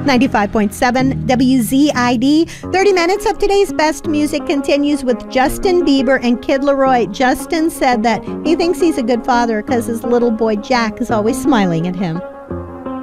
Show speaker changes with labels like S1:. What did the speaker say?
S1: 95.7 WZID. 30 minutes of today's best music continues with Justin Bieber and Kid Laroi. Justin said that he thinks he's a good father because his little boy Jack is always smiling at him.